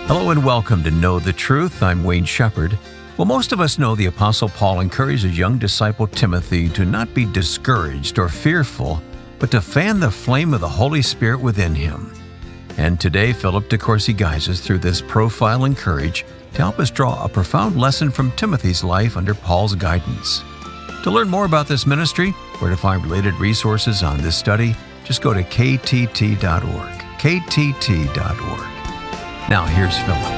Hello and welcome to Know the Truth. I'm Wayne Shepherd. Well, most of us know the Apostle Paul encouraged his young disciple Timothy to not be discouraged or fearful, but to fan the flame of the Holy Spirit within him. And today, Philip DeCourcy guides us through this profile Encourage to help us draw a profound lesson from Timothy's life under Paul's guidance. To learn more about this ministry or to find related resources on this study, just go to ktt.org. ktt.org. Now, here's Philip.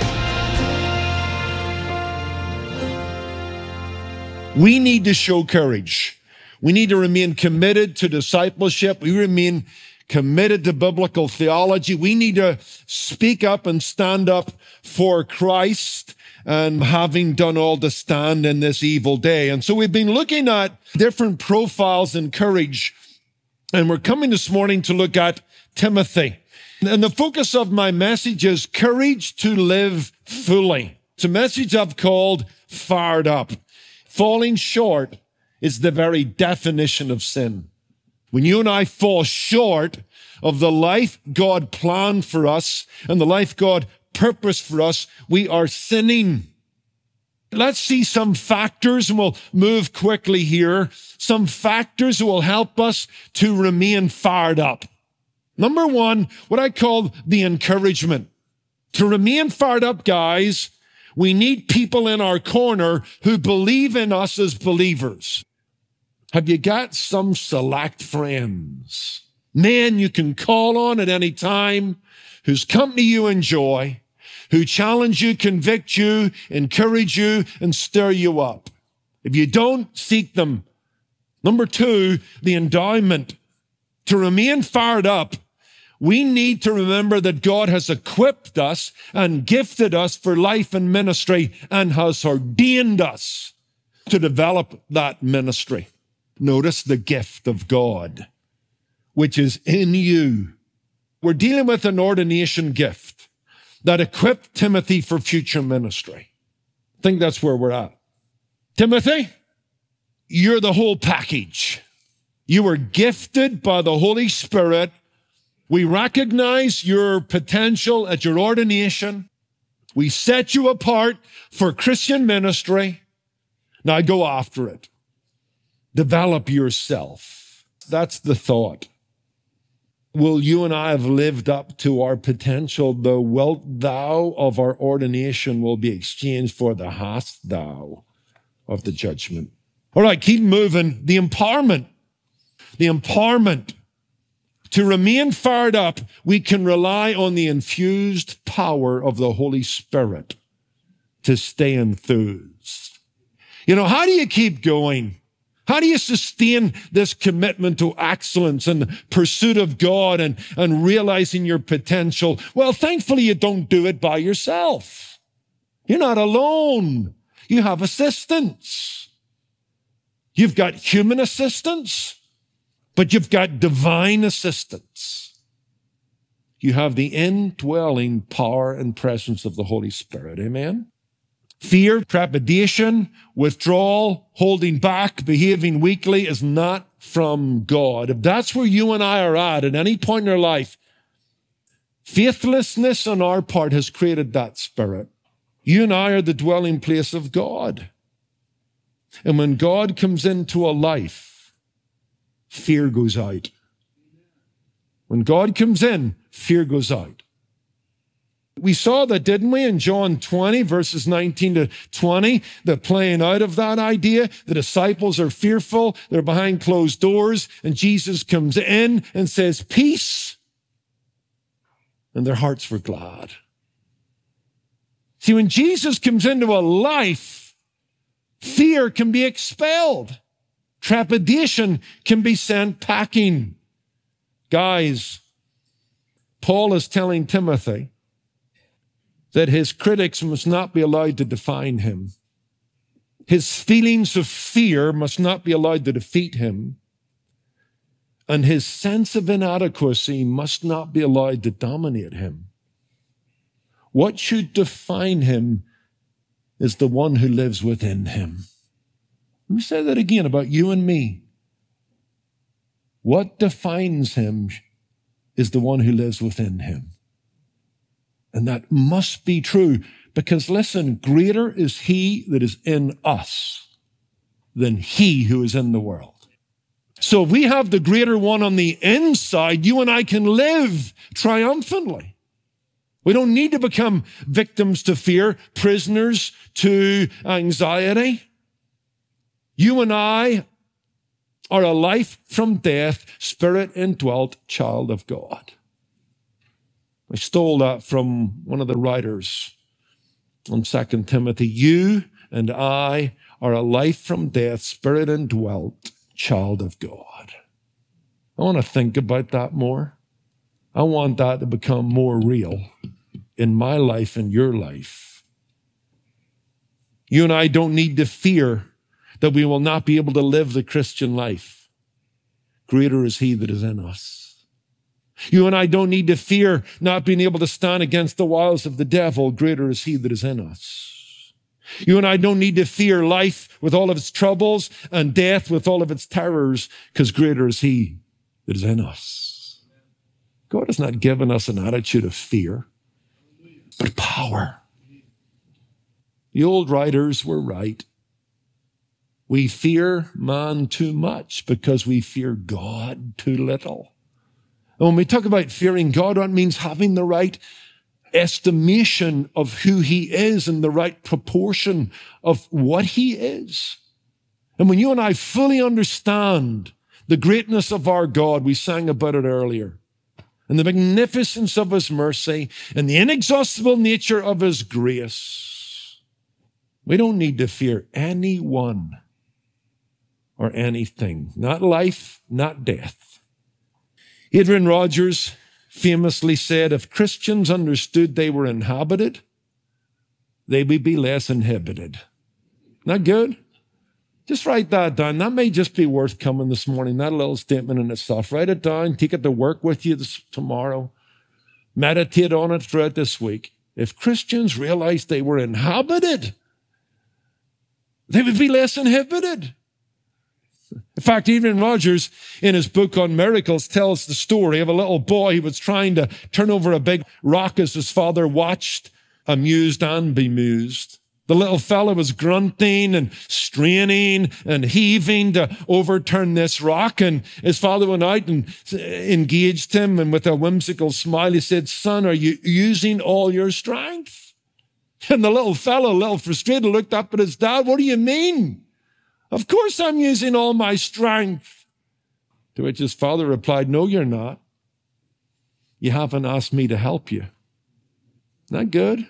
We need to show courage. We need to remain committed to discipleship. We remain committed to biblical theology. We need to speak up and stand up for Christ, and having done all to stand in this evil day. And so we've been looking at different profiles in courage, and we're coming this morning to look at Timothy. And the focus of my message is courage to live fully. It's a message I've called Fired Up. Falling short is the very definition of sin. When you and I fall short of the life God planned for us and the life God purposed for us, we are sinning. Let's see some factors, and we'll move quickly here. Some factors that will help us to remain fired up. Number one, what I call the encouragement. To remain fired up, guys, we need people in our corner who believe in us as believers. Have you got some select friends? Men you can call on at any time, whose company you enjoy, who challenge you, convict you, encourage you, and stir you up. If you don't, seek them. Number two, the endowment. To remain fired up, we need to remember that God has equipped us and gifted us for life and ministry and has ordained us to develop that ministry. Notice the gift of God, which is in you. We're dealing with an ordination gift that equipped Timothy for future ministry. I think that's where we're at. Timothy, you're the whole package. You were gifted by the Holy Spirit. We recognize your potential at your ordination. We set you apart for Christian ministry. Now go after it. Develop yourself. That's the thought. Will you and I have lived up to our potential? The wilt thou of our ordination will be exchanged for the hast thou of the judgment. All right, keep moving. The empowerment. The empowerment. To remain fired up, we can rely on the infused power of the Holy Spirit to stay enthused. You know, how do you keep going? How do you sustain this commitment to excellence and pursuit of God and realizing your potential? Well, thankfully, you don't do it by yourself. You're not alone. You have assistance. You've got human assistance, but you've got divine assistance. You have the indwelling power and presence of the Holy Spirit. Amen? Fear, trepidation, withdrawal, holding back, behaving weakly is not from God. If that's where you and I are at any point in our life, faithlessness on our part has created that spirit. You and I are the dwelling place of God. And when God comes into a life, fear goes out. When God comes in, fear goes out. We saw that, didn't we, in John 20, verses 19 to 20, the playing out of that idea. The disciples are fearful. They're behind closed doors. And Jesus comes in and says, peace. And their hearts were glad. See, when Jesus comes into a life, fear can be expelled. Trepidation can be sent packing. Guys, Paul is telling Timothy that his critics must not be allowed to define him. His feelings of fear must not be allowed to defeat him. And his sense of inadequacy must not be allowed to dominate him. What should define him is the one who lives within him. Let me say that again about you and me. What defines him is the one who lives within him. And that must be true because, listen, greater is he that is in us than he who is in the world. So if we have the greater one on the inside, you and I can live triumphantly. We don't need to become victims to fear, prisoners to anxiety. You and I are a life from death, spirit indwelt child of God. I stole that from one of the writers on 2 Timothy. You and I are a life from death, spirit indwelt child of God. I want to think about that more. I want that to become more real in my life and your life. You and I don't need to fear that we will not be able to live the Christian life. Greater is he that is in us. You and I don't need to fear not being able to stand against the wiles of the devil. Greater is he that is in us. You and I don't need to fear life with all of its troubles and death with all of its terrors, because greater is he that is in us. God has not given us an attitude of fear, but power. The old writers were right. We fear man too much because we fear God too little. And when we talk about fearing God, it means having the right estimation of who he is and the right proportion of what he is. And when you and I fully understand the greatness of our God, we sang about it earlier, and the magnificence of his mercy and the inexhaustible nature of his grace, we don't need to fear anyone or anything, not life, not death. Adrian Rogers famously said, if Christians understood they were inhabited, they would be less inhibited. Not good? Just write that down. That may just be worth coming this morning, that little statement in itself. Write it down, take it to work with you tomorrow. Meditate on it throughout this week. If Christians realized they were inhabited, they would be less inhibited. In fact, Adrian Rogers, in his book on miracles, tells the story of a little boy who was trying to turn over a big rock as his father watched, amused and bemused. The little fellow was grunting and straining and heaving to overturn this rock. And his father went out and engaged him. And with a whimsical smile, he said, son, are you using all your strength? And the little fellow, a little frustrated, looked up at his dad. What do you mean? Of course I'm using all my strength. To which his father replied, no, you're not. You haven't asked me to help you. Isn't that good?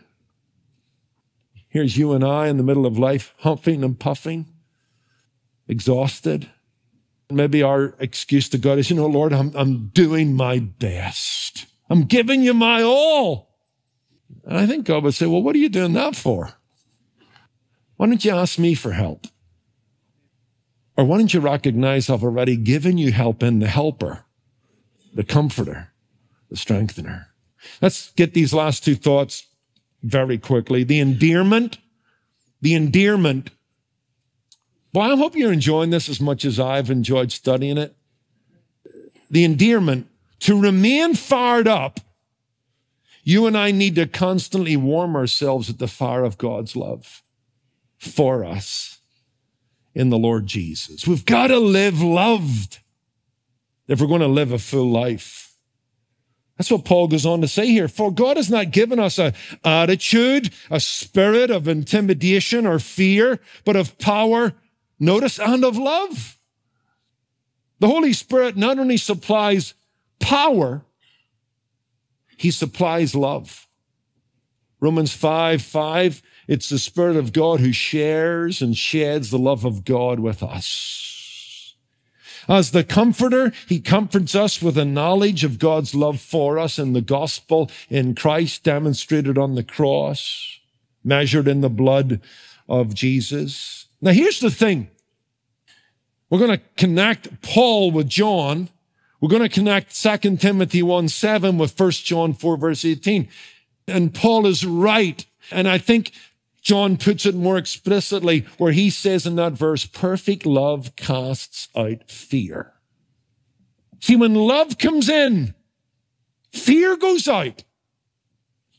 Here's you and I in the middle of life, huffing and puffing, exhausted. Maybe our excuse to God is, Lord, I'm doing my best. I'm giving you my all. And I think God would say, well, what are you doing that for? Why don't you ask me for help? Or why don't you recognize I've already given you help in the helper, the comforter, the strengthener. Let's get these last two thoughts very quickly. The endearment. Well, I hope you're enjoying this as much as I've enjoyed studying it. The endearment. To remain fired up, you and I need to constantly warm ourselves at the fire of God's love for us in the Lord Jesus. We've got to live loved if we're going to live a full life. That's what Paul goes on to say here. For God has not given us an attitude, a spirit of intimidation or fear, but of power, notice, and of love. The Holy Spirit not only supplies power, he supplies love. Romans 5:5, it's the Spirit of God who shares and sheds the love of God with us. As the comforter, he comforts us with a knowledge of God's love for us in the gospel in Christ, demonstrated on the cross, measured in the blood of Jesus. Now here's the thing. We're going to connect Paul with John. We're going to connect 2 Timothy 1:7 with 1 John 4 verse 18. And Paul is right. And I think John puts it more explicitly where he says in that verse, perfect love casts out fear. See, when love comes in, fear goes out.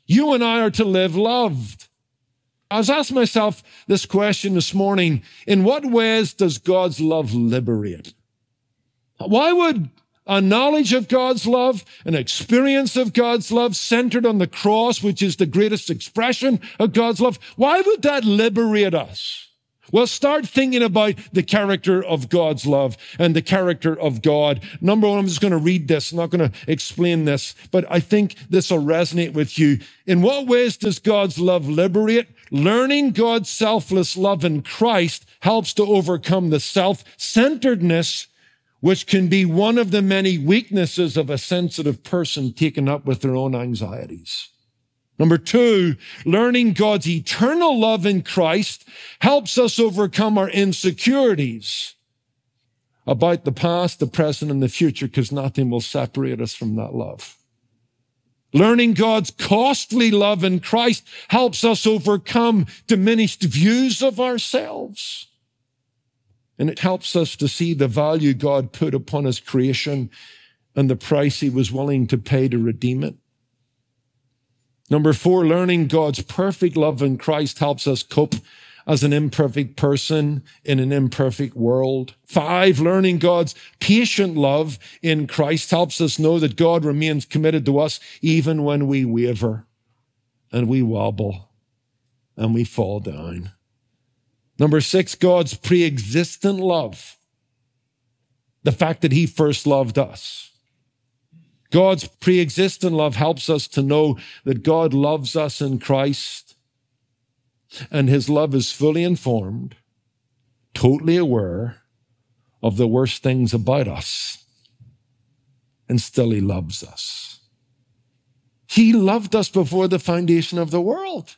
You and I are to live loved. I was asking myself this question this morning: in what ways does God's love liberate? Why would a knowledge of God's love, an experience of God's love centered on the cross, which is the greatest expression of God's love, why would that liberate us? Well, start thinking about the character of God's love and the character of God. Number one, I'm just going to read this. I'm not going to explain this, but I think this will resonate with you. In what ways does God's love liberate? Learning God's selfless love in Christ helps to overcome the self-centeredness, which can be one of the many weaknesses of a sensitive person taken up with their own anxieties. Number two, learning God's eternal love in Christ helps us overcome our insecurities about the past, the present, and the future, because nothing will separate us from that love. Learning God's costly love in Christ helps us overcome diminished views of ourselves. And it helps us to see the value God put upon his creation and the price he was willing to pay to redeem it. Number four, learning God's perfect love in Christ helps us cope as an imperfect person in an imperfect world. Five, learning God's patient love in Christ helps us know that God remains committed to us even when we waver and we wobble and we fall down. Number six, God's pre-existent love. The fact that he first loved us. God's pre-existent love helps us to know that God loves us in Christ, and his love is fully informed, totally aware of the worst things about us, and still he loves us. He loved us before the foundation of the world.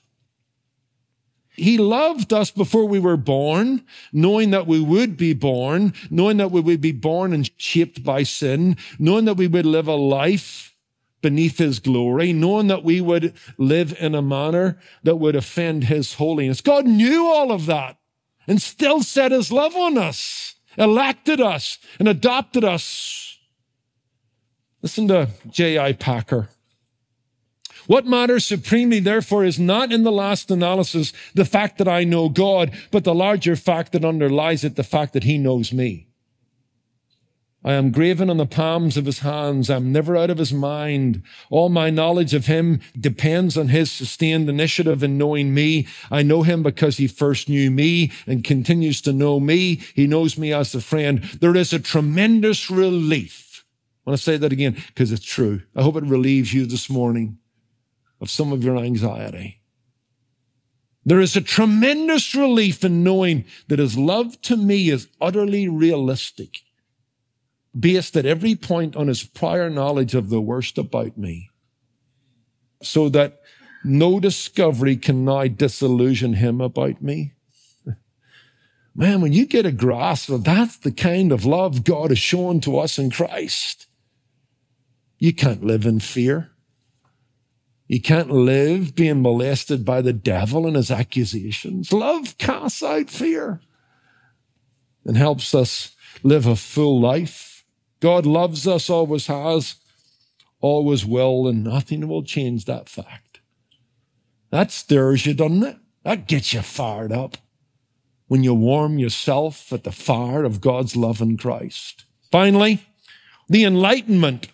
He loved us before we were born, knowing that we would be born, knowing that we would be born and shaped by sin, knowing that we would live a life beneath his glory, knowing that we would live in a manner that would offend his holiness. God knew all of that and still set his love on us, elected us, and adopted us. Listen to J.I. Packer. What matters supremely, therefore, is not in the last analysis the fact that I know God, but the larger fact that underlies it, the fact that he knows me. I am graven on the palms of his hands. I'm never out of his mind. All my knowledge of him depends on his sustained initiative in knowing me. I know him because he first knew me and continues to know me. He knows me as a friend. There is a tremendous relief. I want to say that again because it's true. I hope it relieves you this morning of some of your anxiety. There is a tremendous relief in knowing that his love to me is utterly realistic, based at every point on his prior knowledge of the worst about me, so that no discovery can now disillusion him about me. Man, when you get a grasp of that's the kind of love God has shown to us in Christ, you can't live in fear. You can't live being molested by the devil and his accusations. Love casts out fear and helps us live a full life. God loves us, always has, always will, and nothing will change that fact. That stirs you, doesn't it? That gets you fired up when you warm yourself at the fire of God's love in Christ. Finally, the enlightenment.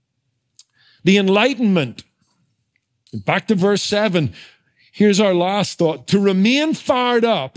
The enlightenment. Back to verse 7. Here's our last thought. To remain fired up,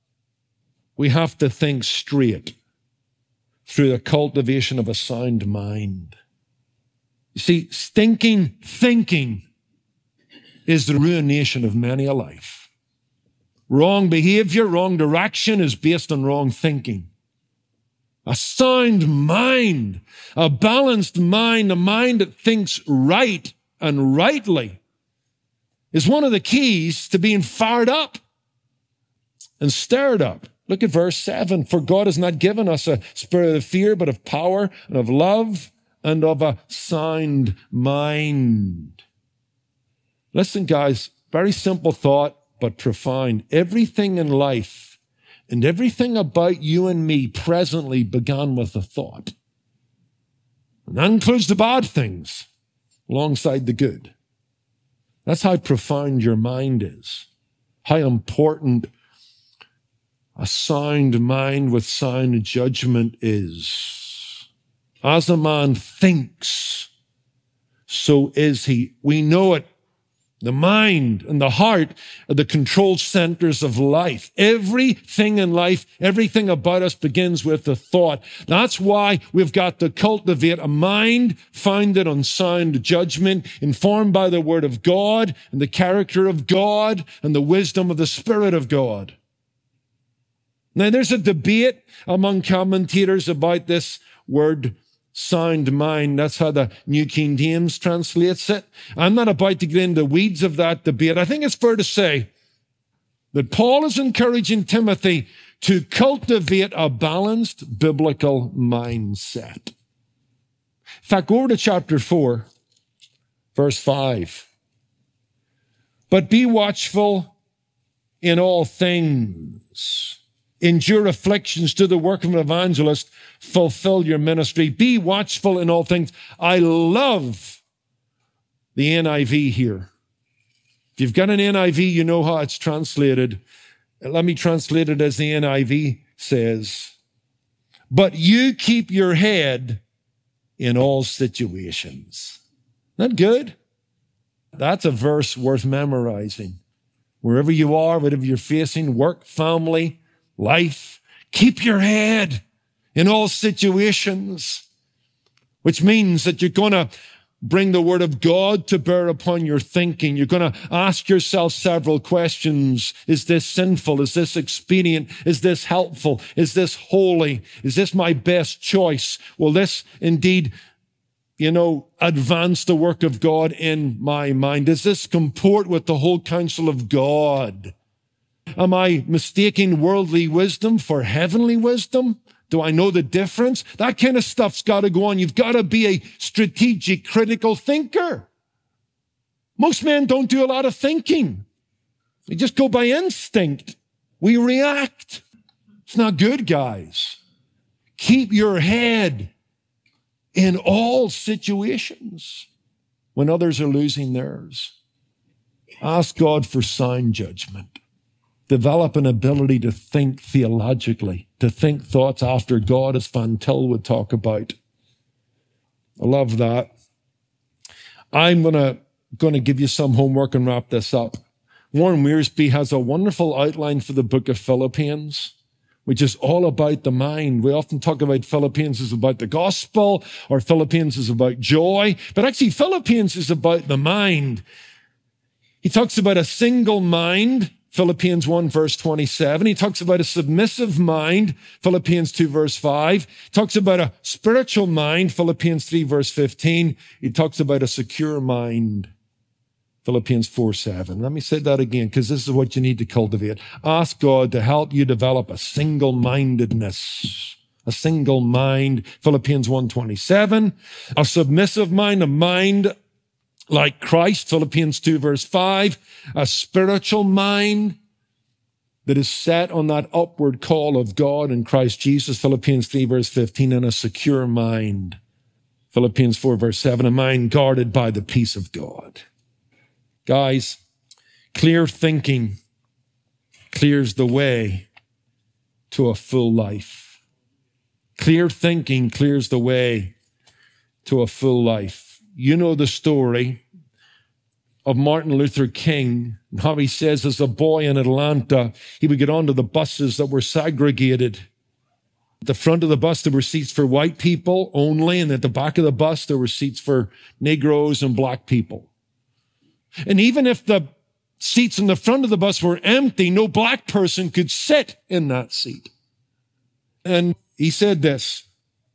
we have to think straight through the cultivation of a sound mind. You see, stinking thinking is the ruination of many a life. Wrong behavior, wrong direction is based on wrong thinking. A sound mind, a balanced mind, a mind that thinks right and rightly, is one of the keys to being fired up and stirred up. Look at verse 7. For God has not given us a spirit of fear, but of power and of love and of a sound mind. Listen, guys, very simple thought, but profound. Everything in life and everything about you and me presently began with a thought. And that includes the bad things alongside the good. That's how profound your mind is. How important a sound mind with sound judgment is. As a man thinks, so is he. We know it. The mind and the heart are the control centers of life. Everything in life, everything about us begins with the thought. That's why we've got to cultivate a mind founded on sound judgment, informed by the Word of God and the character of God and the wisdom of the Spirit of God. Now, there's a debate among commentators about this word sound mind. That's how the New King James translates it. I'm not about to get into the weeds of that debate. I think it's fair to say that Paul is encouraging Timothy to cultivate a balanced biblical mindset. In fact, go over to chapter 4, verse 5. But be watchful in all things. Endure afflictions, do the work of an evangelist, fulfill your ministry. Be watchful in all things. I love the NIV here. If you've got an NIV, you know how it's translated. Let me translate it as the NIV says. But you keep your head in all situations. Isn't that good? That's a verse worth memorizing. Wherever you are, whatever you're facing, work, family, life, keep your head in all situations, which means that you're going to bring the Word of God to bear upon your thinking. You're going to ask yourself several questions. Is this sinful? Is this expedient? Is this helpful? Is this holy? Is this my best choice? Will this indeed, advance the work of God in my mind? Does this comport with the whole counsel of God? Am I mistaking worldly wisdom for heavenly wisdom? Do I know the difference? That kind of stuff's got to go on. You've got to be a strategic, critical thinker. Most men don't do a lot of thinking. They just go by instinct. We react. It's not good, guys. Keep your head in all situations when others are losing theirs. Ask God for sound judgment. Develop an ability to think theologically, to think thoughts after God, as Van Til would talk about. I love that. I'm going to give you some homework and wrap this up. Warren Wiersbe has a wonderful outline for the book of Philippians, which is all about the mind. We often talk about Philippians as about the gospel, or Philippians is about joy, but actually Philippians is about the mind. He talks about a single mind, Philippians 1 verse 27. He talks about a submissive mind, Philippians 2 verse 5. He talks about a spiritual mind, Philippians 3 verse 15. He talks about a secure mind, Philippians 4:7. Let me say that again, because this is what you need to cultivate. Ask God to help you develop a single-mindedness. A single mind, Philippians 1:27. A submissive mind, a mind like Christ, Philippians 2 verse 5. A spiritual mind that is set on that upward call of God in Christ Jesus, Philippians 3 verse 15. And a secure mind, Philippians 4 verse 7. A mind guarded by the peace of God. Guys, clear thinking clears the way to a full life. Clear thinking clears the way to a full life. You know the story of Martin Luther King, and how he says as a boy in Atlanta, he would get onto the buses that were segregated. At the front of the bus, there were seats for white people only, and at the back of the bus, there were seats for Negroes and black people. And even if the seats in the front of the bus were empty, no black person could sit in that seat. And he said this,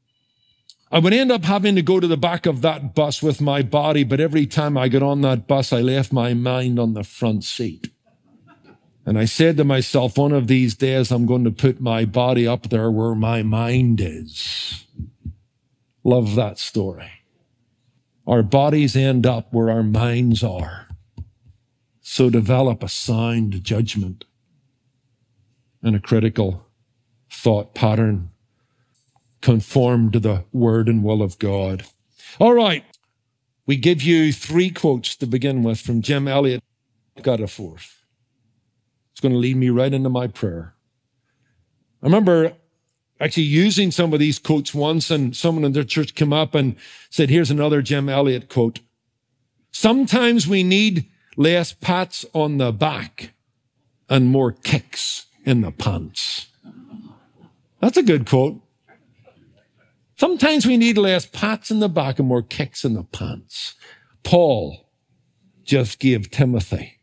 I would end up having to go to the back of that bus with my body, but every time I got on that bus, I left my mind on the front seat. And I said to myself, one of these days, I'm going to put my body up there where my mind is. Love that story. Our bodies end up where our minds are. So develop a sound judgment and a critical thought pattern. Conform to the word and will of God. All right. We give you 3 quotes to begin with from Jim Elliot. I've got a 4th. It's going to lead me right into my prayer. I remember actually using some of these quotes once, and someone in their church came up and said, here's another Jim Elliot quote. Sometimes we need less pats on the back and more kicks in the pants. That's a good quote. Sometimes we need less pats in the back and more kicks in the pants. Paul just gave Timothy